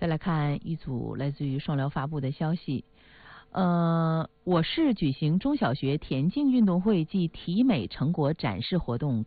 再来看一组来自于双疗发布的消息。我市举行中小学田径运动会暨体美成果展示活动